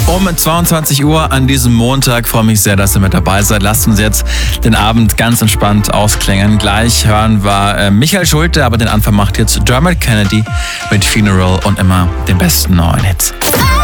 Um 22 Uhr an diesem Montag. Freue mich sehr, dass ihr mit dabei seid. Lasst uns jetzt den Abend ganz entspannt ausklingen. Gleich hören wir Michael Schulte, aber den Anfang macht jetzt Dermot Kennedy mit Funeral und immer den besten neuen Hits.